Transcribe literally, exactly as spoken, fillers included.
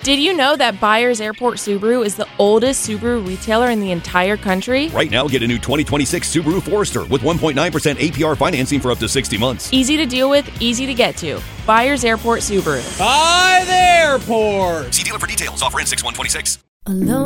Did you know that Byers Airport Subaru is the oldest Subaru retailer in the entire country? Right now, get a new twenty twenty-six Subaru Forester with one point nine percent A P R financing for up to sixty months. Easy to deal with, easy to get to. Byers Airport Subaru. By the airport. See dealer for details. Offer in six one twenty-six. Alone.